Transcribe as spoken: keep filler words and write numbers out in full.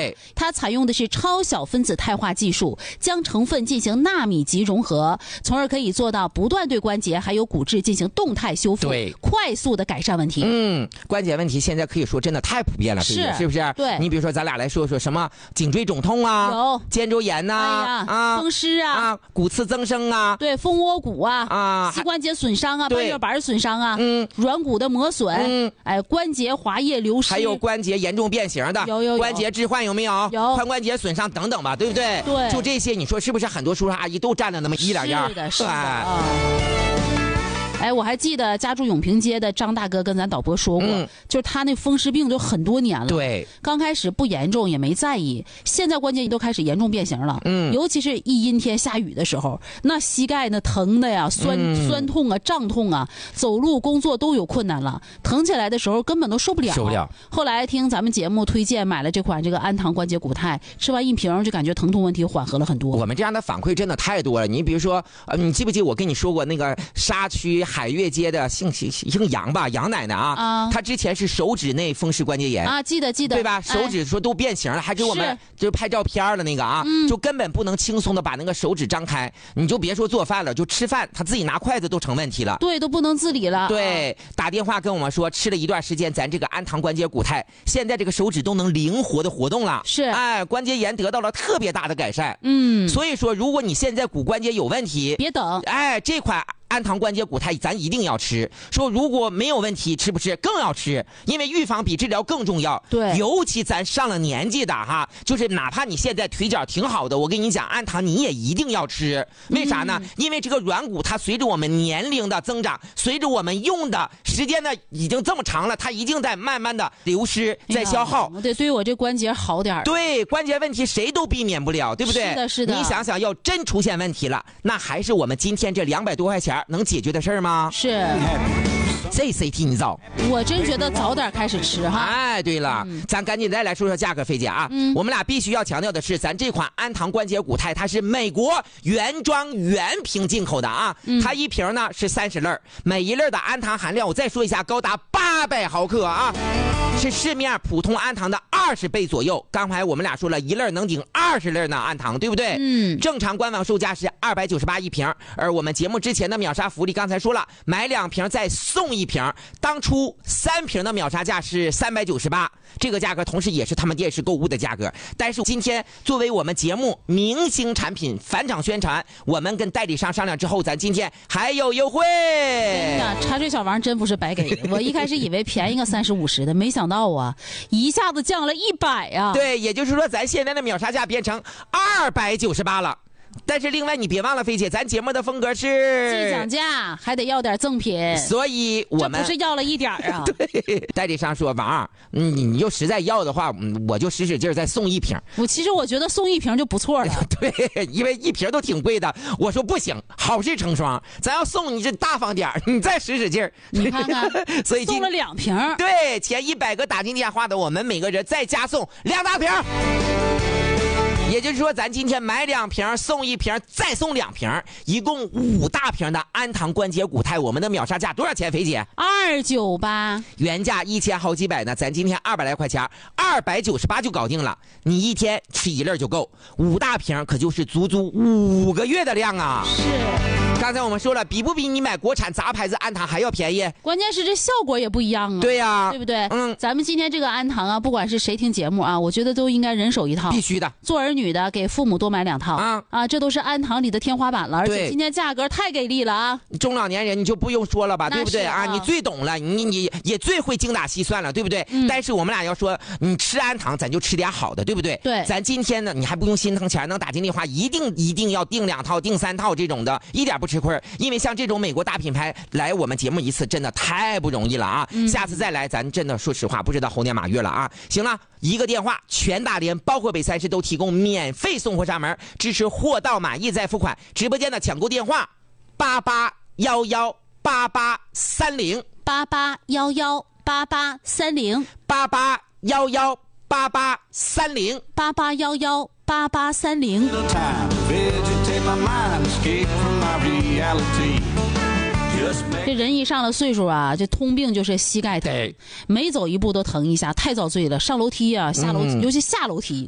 对， 它采用的是超小分子钛化技术，将成分进行纳米级融合，从而可以做到不断对关节还有骨质进行动态修复， 对， 快速的改善问题。 嗯，关节问题现在可以说真的太普遍了， 是是不是？ 对， 你比如说咱俩来说说什么颈椎肿痛啊， 有肩周炎呐、啊， 哎、啊，风湿啊， 啊，骨刺增生啊， 对，蜂窝骨啊， 啊， 膝关节损伤啊，半月板损伤啊， 嗯， 软骨的磨损， 嗯， 哎，关节滑液流失， 还有关节严重变形的， 有有有， 关节置换有没有？ 有， 髋关节损伤等等吧，对不对？ 对， 就这些，你说是不是很多叔叔阿姨都占了那么一两样？ 是的，是的。 哎哎，我还记得家住永平街的张大哥跟咱导播说过， 嗯、 就是他那风湿病就很多年了。 对， 刚开始不严重也没在意，现在关键都开始严重变形了。 嗯， 尤其是一阴天下雨的时候，那膝盖那疼的呀，酸、嗯、酸痛啊，胀痛啊，走路工作都有困难了，疼起来的时候根本都受不了。 受不了。 后来听咱们节目推荐买了这款这个安堂关节骨肽，吃完一瓶就感觉疼痛问题缓和了很多。 我们这样的反馈真的太多了。你比如说，呃，你记不记我跟你说过那个沙区海悦街的？姓姓杨吧，杨奶奶啊， 啊她之前是手指内风湿关节炎啊，记得记得， 对吧？手指说都变形了，哎、还给我们就拍照片了那个啊、 嗯， 就根本不能轻松的把那个手指张开，你就别说做饭了，就吃饭，她自己拿筷子都成问题了， 对，都不能自理了。 对，打电话跟我们说，吃了一段时间咱这个安堂关节骨肽，现在这个手指都能灵活的活动了， 是， 哎，关节炎得到了特别大的改善。 嗯， 所以说，如果你现在骨关节有问题， 别等， 哎，这款安堂关节骨肽咱一定要吃，说如果没有问题吃不吃更要吃，因为预防比治疗更重要。 对， 尤其咱上了年纪的哈，就是哪怕你现在腿脚挺好的，我跟你讲安堂你也一定要吃，为啥呢？嗯、因为这个软骨它随着我们年龄的增长，随着我们用的时间呢已经这么长了，它一定在慢慢的流失，在消耗。 对，对我这关节好点。 对，关节问题谁都避免不了，对不对？ 是的，是的。 你想想，要真出现问题了，那还是我们今天这两百多块钱能解决的事儿吗？ 是， 这 C T 你早， 我真觉得早点开始吃哈。 哎，对了，嗯、咱赶紧再来说说价格，菲姐啊， 嗯、 我们俩必须要强调的是，咱这款安堂关节骨肽它是美国原装原瓶进口的啊， 嗯、 它一瓶呢是三十粒，每一粒的安堂含量我再说一下，高达八百毫克啊。是市面普通安堂的二十倍左右。刚才我们俩说了一粒能顶二十粒呢，安堂对不对？ 嗯。 正常官网售价是二百九十八一瓶，而我们节目之前的秒杀福利，刚才说了，买两瓶再送一瓶。当初三瓶的秒杀价是三百九十八，这个价格同时也是他们电视购物的价格。但是今天作为我们节目明星产品返场宣传，我们跟代理商商量之后，咱今天还有优惠。 真的，茶水小王真不是白给的。我一开始以为便宜个三十五十的，没想到啊，一下子降了一百啊！ 对，也就是说，咱现在的秒杀价变成二百九十八了。但是另外你别忘了，菲姐，咱节目的风格是既讲价，还得要点赠品， 所以我们这不是要了一点啊。 对，代理商说王，你你又实在要的话，我就使使劲再送一瓶。 我其实我觉得送一瓶就不错了。 对，因为一瓶都挺贵的。我说不行，好事成双，咱要送你这大方点，你再使使劲。 你看看， 所以送了两瓶。 对，前一百个打进电话的，我们每个人再加送两大瓶。也就是说，咱今天买两瓶送一瓶，再送两瓶，一共五大瓶的安堂关节骨肽。我们的秒杀价多少钱？肥姐， 二九八， 原价一千好几百呢，咱今天二百来块钱，二百九十八就搞定了。你一天吃一粒就够，五大瓶可就是足足五个月的量啊！ 是。 刚才我们说了，比不比你买国产杂牌子安堂还要便宜？ 关键是这效果也不一样啊。 对呀、啊， 对不对？ 嗯， 咱们今天这个安堂啊，不管是谁听节目啊，我觉得都应该人手一套， 必须的。 做儿女的给父母多买两套啊啊，这都是安堂里的天花板了，而且今天价格太给力了啊！ 中老年人你就不用说了吧，对不对啊？ 啊你最懂了，你你也最会精打细算了，对不对？嗯、但是我们俩要说，你吃安堂，咱就吃点好的，对不对？ 对， 咱今天呢，你还不用心疼钱，能打进电话，一定一定要订两套、订三套这种的，一点不吃亏。因为像这种美国大品牌来我们节目一次，真的太不容易了啊！嗯、下次再来，咱真的说实话，不知道猴年马月了啊！行了，一个电话，全大连包括北三市都提供免费送货上门，支持货到满意再付款。直播间的抢购电话：八八幺幺八八三零八八幺幺八八三零八八幺幺八八三零八八幺幺八八三零。这人一上了岁数啊，这通病就是膝盖疼，每走一步都疼一下，太遭罪了。上楼梯啊，下楼梯，嗯、尤其下楼梯，